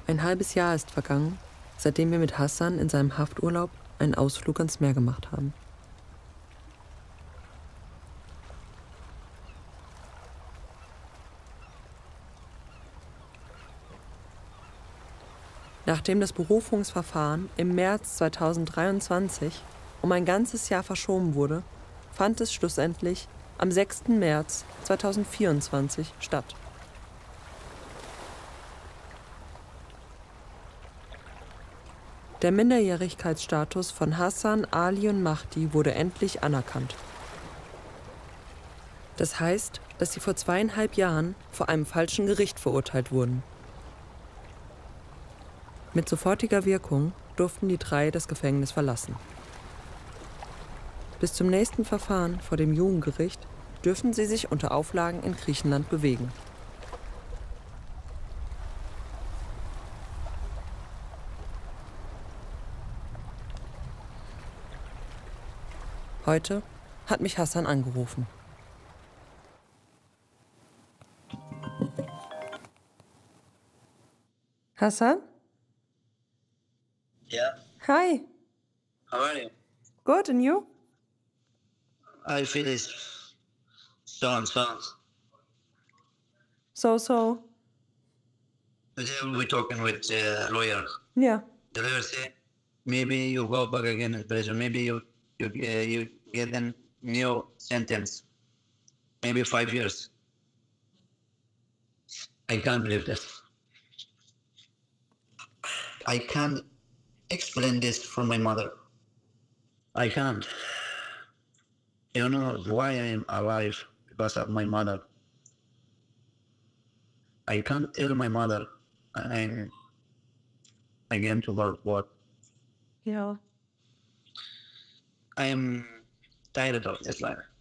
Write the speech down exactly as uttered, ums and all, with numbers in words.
Ein halbes Jahr ist vergangen, seitdem wir mit Hassan in seinem Hafturlaub einen Ausflug ans Meer gemacht haben. Nachdem das Berufungsverfahren im März zweitausenddreiundzwanzig um ein ganzes Jahr verschoben wurde, fand es schlussendlich am sechsten März zweitausendvierundzwanzig statt. Der Minderjährigkeitsstatus von Hassan, Ali und Mahdi wurde endlich anerkannt. Das heißt, dass sie vor zweieinhalb Jahren vor einem falschen Gericht verurteilt wurden. Mit sofortiger Wirkung durften die drei das Gefängnis verlassen. Bis zum nächsten Verfahren vor dem Jugendgericht dürfen sie sich unter Auflagen in Griechenland bewegen. Heute hat mich Hassan angerufen. Hassan? Yeah. Hi. How are you? Good, and you? I feel it. So and so. So, so. Today we're talking with uh, lawyer. Yeah. The lawyer say maybe you go back again in prison. Maybe you you uh, you get a new sentence. Maybe five years. I can't believe this. I can't explain this from my mother. I can't. You know why I am alive? Because of my mother. I can't tell my mother I'm again to work what. Ja. I am tired of this life.